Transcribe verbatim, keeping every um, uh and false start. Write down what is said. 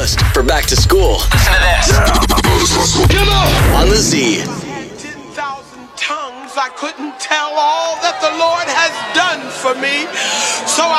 For back to school. Listen to this. Come on! On the Z. ten thousand tongues, I couldn't tell all that the Lord has done for me. So I